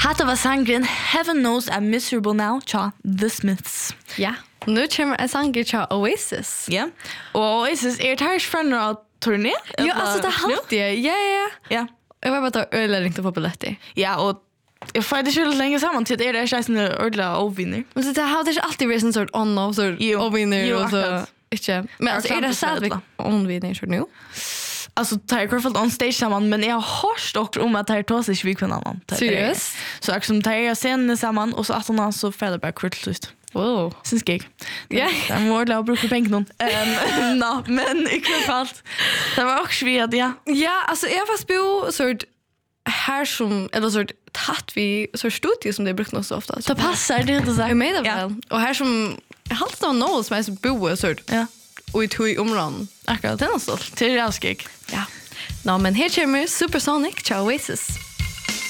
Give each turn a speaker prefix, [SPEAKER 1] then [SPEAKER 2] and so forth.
[SPEAKER 1] Hatta var sangren Heaven Knows I'm Miserable Now tja The Smiths.
[SPEAKER 2] Ja, nu kommer en sanger tja Oasis.
[SPEAKER 1] Ja, og Oasis tar från av turné?
[SPEAKER 2] Ja, alltså det halvt jag. Ja. Jag var bara öle ringte på biljetter.
[SPEAKER 1] Ja, och jag får inte köra länge samman till det är så ordla ovinner.
[SPEAKER 2] Men det har inte alltid varit en sort on-off, sort ovinner och så. Inte. Men alltså, är det sadvik onvinner så nu?
[SPEAKER 1] Alltså tar jag kvarfallt on stage samman, men jag har hört också om att det här tar sig vi kunna annan.
[SPEAKER 2] Seriöst?
[SPEAKER 1] Så jag som tar jag scenen samman och så att hon så fäller bara kvartligt.
[SPEAKER 2] Wow.
[SPEAKER 1] Syns gig.
[SPEAKER 2] Ja.
[SPEAKER 1] Det är mål att bruka pengar någon. No, men i alla fall. Det var också vi att ja.
[SPEAKER 2] Ja, alltså jag fast bo sort här som eller sort tatt vi så studio som det brukt nog så ofta.
[SPEAKER 1] Så passar det inte så.
[SPEAKER 2] Jag menar väl. Och här som halt det något som är så bo sort.
[SPEAKER 1] Ja.
[SPEAKER 2] Och i tog områden.
[SPEAKER 1] Akkurat.
[SPEAKER 2] Det är så.
[SPEAKER 1] Till raskig.
[SPEAKER 2] Ja. Men här kommer Supersonic, Oasis.